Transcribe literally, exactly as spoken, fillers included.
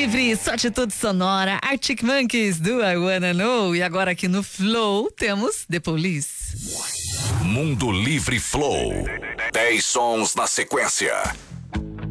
Livre, só atitude sonora, Arctic Monkeys do I Wanna Know. E agora aqui no Flow temos The Police. Mundo Livre Flow. dez sons na sequência.